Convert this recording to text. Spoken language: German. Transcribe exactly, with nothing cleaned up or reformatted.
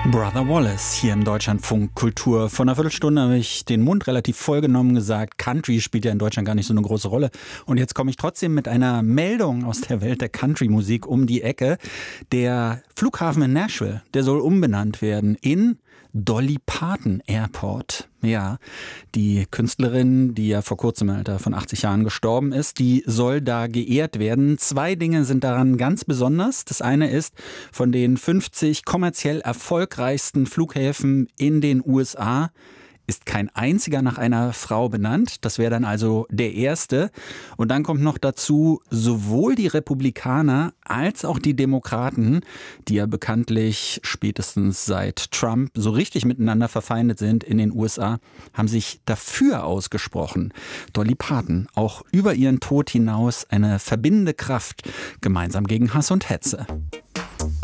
Brother Wallace hier im Deutschlandfunk Kultur. Vor einer Viertelstunde habe ich den Mund relativ vollgenommen gesagt, Country spielt ja in Deutschland gar nicht so eine große Rolle. Und jetzt komme ich trotzdem mit einer Meldung aus der Welt der Country-Musik um die Ecke. Der Flughafen in Nashville, der soll umbenannt werden in Dolly Parton Airport. Ja, die Künstlerin, die ja vor kurzem im Alter von achtzig Jahren gestorben ist, die soll da geehrt werden. Zwei Dinge sind daran ganz besonders. Das eine ist, von den fünfzig kommerziell erfolgreichsten Flughäfen in den U S A ist kein einziger nach einer Frau benannt. Das wäre dann also der erste. Und dann kommt noch dazu, sowohl die Republikaner als auch die Demokraten, die ja bekanntlich spätestens seit Trump so richtig miteinander verfeindet sind in den U S A, haben sich dafür ausgesprochen, Dolly Parton auch über ihren Tod hinaus eine verbindende Kraft gemeinsam gegen Hass und Hetze.